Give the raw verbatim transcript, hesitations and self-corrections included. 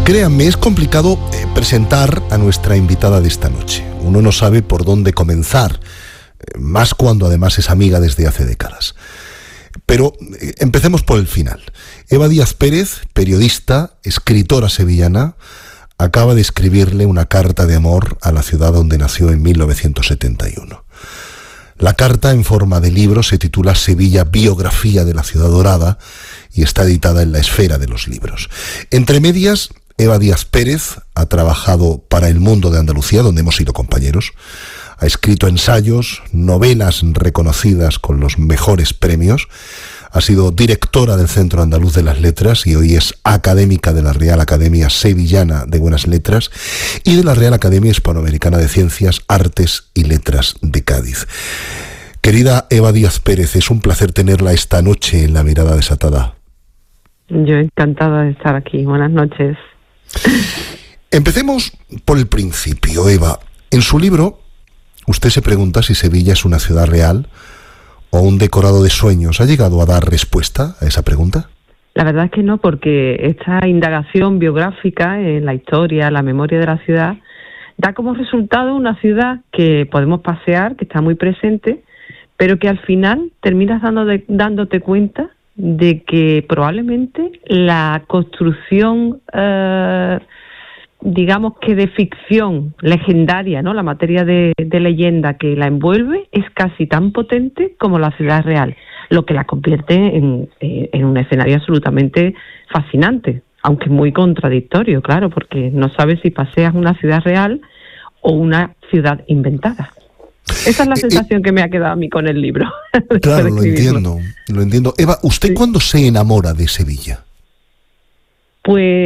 Créanme, es complicado eh, presentar a nuestra invitada de esta noche. Uno no sabe por dónde comenzar, eh, más cuando además es amiga desde hace décadas. Pero eh, empecemos por el final. Eva Díaz Pérez, periodista, escritora sevillana, acaba de escribirle una carta de amor a la ciudad donde nació en mil novecientos setenta y uno. La carta, en forma de libro, se titula Sevilla, biografía de la ciudad dorada, y está editada en La Esfera de los Libros. Entre medias, Eva Díaz Pérez ha trabajado para El Mundo de Andalucía, donde hemos sido compañeros. Ha escrito ensayos, novelas reconocidas con los mejores premios. Ha sido directora del Centro Andaluz de las Letras y hoy es académica de la Real Academia Sevillana de Buenas Letras y de la Real Academia Hispanoamericana de Ciencias, Artes y Letras de Cádiz. Querida Eva Díaz Pérez, es un placer tenerla esta noche en La Mirada Desatada. Yo encantada de estar aquí. Buenas noches. Empecemos por el principio, Eva. En su libro, usted se pregunta si Sevilla es una ciudad real o un decorado de sueños. ¿Ha llegado a dar respuesta a esa pregunta? La verdad es que no, porque esta indagación biográfica en la historia, la memoria de la ciudad, da como resultado una ciudad que podemos pasear, que está muy presente, pero que al final terminas dando de, dándote cuenta de que probablemente la construcción, eh, digamos que de ficción legendaria, ¿no? La materia de, de leyenda que la envuelve es casi tan potente como la ciudad real, lo que la convierte en, en un escenario absolutamente fascinante, aunque muy contradictorio, claro, porque no sabes si paseas una ciudad real o una ciudad inventada. Esa es la sensación eh, que me ha quedado a mí con el libro. Claro, lo entiendo, lo entiendo. Eva, ¿usted sí. cuándo se enamora de Sevilla? Pues